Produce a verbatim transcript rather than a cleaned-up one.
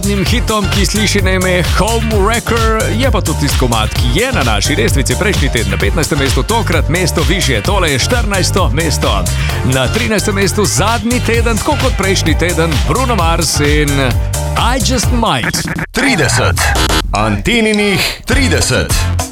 zadnjim hitom, ki sliši na ime Homewrecker, je pa tudi tisti komad, ki je na naši lestvici prejšnji teden na petnajstem mestu, tokrat mesto višje, tole je štirinajsto mesto. Na trinajstem mestu zadnji teden, tako kot prejšnji teden, Bruno Mars in I Just Might. trideset. Antininih trideset.